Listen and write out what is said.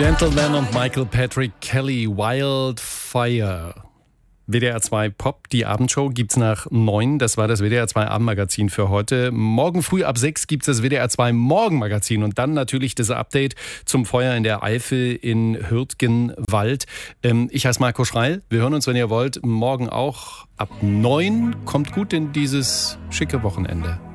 Gentleman und Michael Patrick Kelly, Wildfire. WDR 2 Pop, die Abendshow gibt's nach 9. Das war das WDR 2 Abendmagazin für heute. Morgen früh ab 6 gibt's das WDR 2 Morgenmagazin und dann natürlich das Update zum Feuer in der Eifel in Hürtgenwald. Ich heiße Marco Schreil. Wir hören uns, wenn ihr wollt, morgen auch ab 9. Kommt gut in dieses schicke Wochenende.